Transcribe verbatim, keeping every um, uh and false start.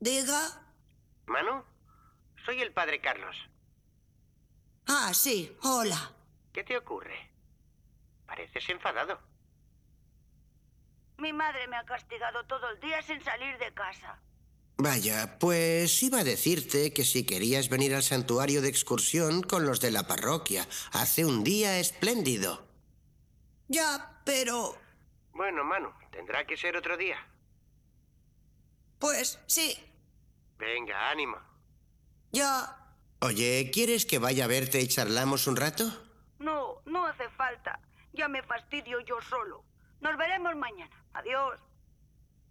Diga. Manu, soy el padre Carlos. Ah, sí, hola. ¿Qué te ocurre? Pareces enfadado. Mi madre me ha castigado todo el día sin salir de casa. Vaya, pues iba a decirte que si querías venir al santuario de excursión con los de la parroquia. Hace un día espléndido. Ya, pero... Bueno, Manu, tendrá que ser otro día. Pues sí. Venga, ánimo. Ya. Oye, ¿quieres que vaya a verte y charlamos un rato? No, no hace falta. Ya me fastidio yo solo. Nos veremos mañana. Adiós.